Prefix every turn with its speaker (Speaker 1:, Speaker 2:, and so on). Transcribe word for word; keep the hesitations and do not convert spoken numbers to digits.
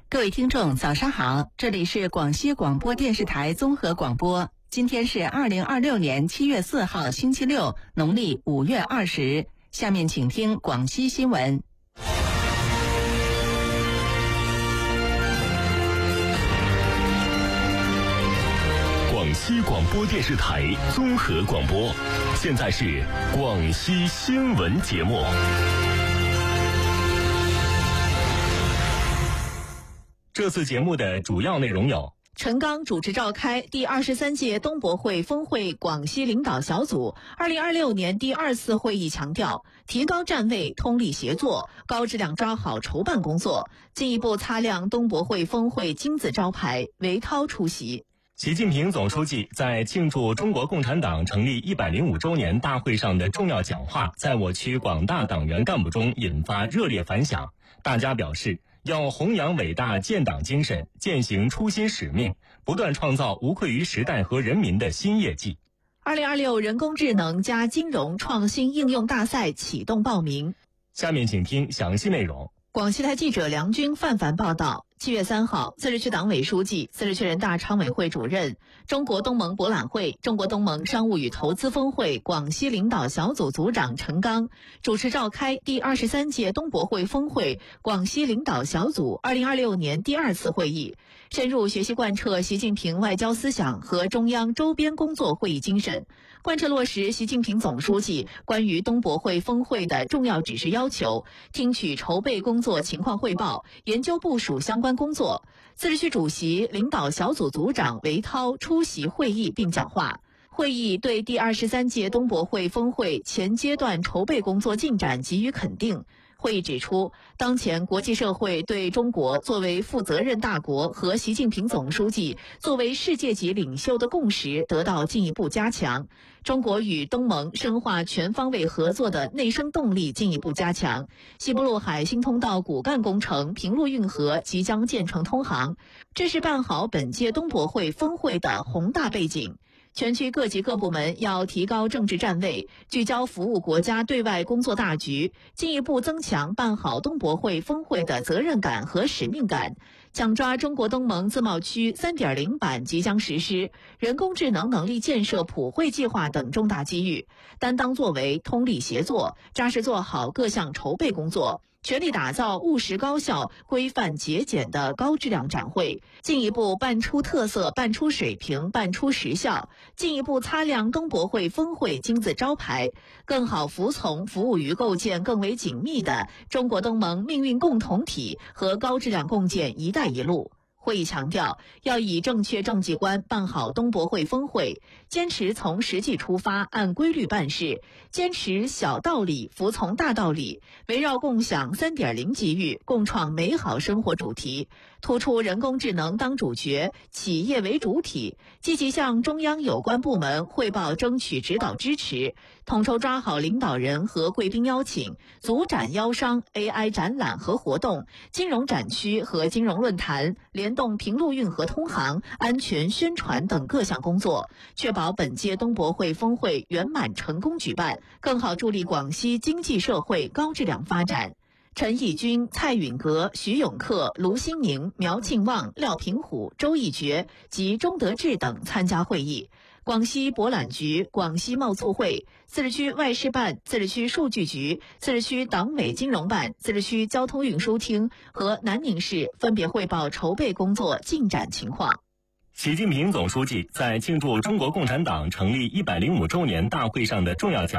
Speaker 1: 各位听众早上好，这里是广西广播电视台综合广播。今天是二零二六年七月四号星期六，农历五月二十。下面请听广西新闻。
Speaker 2: 广西广播电视台综合广播，现在是广西新闻节目。这次节目的主要内容有：
Speaker 3: 陈刚主持召开第二十三届东博会峰会广西领导小组二零二六年第二次会议强调，提高站位，通力协作，高质量抓好筹办工作，进一步擦亮东博会峰会金字招牌。韦涛出席。
Speaker 2: 习近平总书记在庆祝中国共产党成立一百零五周年大会上的重要讲话，在我区广大党员干部中引发热烈反响。大家表示，要弘扬伟大建党精神，践行初心使命，不断创造无愧于时代和人民的新业绩。
Speaker 3: 二零二六人工智能加金融创新应用大赛启动报名。
Speaker 2: 下面请听详细内容。
Speaker 3: 广西台记者梁军、范凡报道。七月三号，自治区党委书记、自治区人大常委会主任、中国东盟博览会、中国东盟商务与投资峰会广西领导小组组长陈刚主持召开第二十三届东博会峰会广西领导小组二零二六年第二次会议，深入学习贯彻习近平外交思想和中央周边工作会议精神，贯彻落实习近平总书记关于东博会峰会的重要指示要求，听取筹备工作情况汇报，研究部署相关工作。自治区主席、领导小组组长韦涛出席会议并讲话。会议对第二十三届东博会峰会前阶段筹备工作进展给予肯定。会议指出，当前国际社会对中国作为负责任大国和习近平总书记作为世界级领袖的共识得到进一步加强，中国与东盟深化全方位合作的内生动力进一步加强，西部陆海新通道骨干工程平陆运河即将建成通航，这是办好本届东博会峰会的宏大背景。全区各级各部门要提高政治站位，聚焦服务国家对外工作大局，进一步增强办好东博会峰会的责任感和使命感，抢抓中国东盟自贸区 三点零 版即将实施、人工智能能力建设普惠计划等重大机遇，担当作为，通力协作，扎实做好各项筹备工作，全力打造务实高效、规范节俭的高质量展会，进一步办出特色、办出水平、办出实效，进一步擦亮东博会峰会金字招牌，更好服从服务于构建更为紧密的中国东盟命运共同体和高质量共建“一带一路”。会议强调，要以正确政绩观办好东博会峰会，坚持从实际出发，按规律办事，坚持小道理服从大道理，围绕共享 三点零 机遇，共创美好生活主题，突出人工智能当主角，企业为主体，积极向中央有关部门汇报争取指导支持，统筹抓好领导人和贵宾邀请、组展邀商、A I 展览和活动、金融展区和金融论坛、联动平陆运河通航、安全宣传等各项工作，确保本届东博会峰会圆满成功举办，更好助力广西经济社会高质量发展。陈义军、蔡允格、徐永克、卢新宁、苗庆旺、廖平虎、周义觉及钟德志等参加会议。广西博览局、广西贸促会、自治区外事办、自治区数据局、自治区党委金融办、自治区交通运输厅和南宁市分别汇报筹备工作进展情况。
Speaker 2: 习近平总书记在庆祝中国共产党成立一百零五周年大会上的重要讲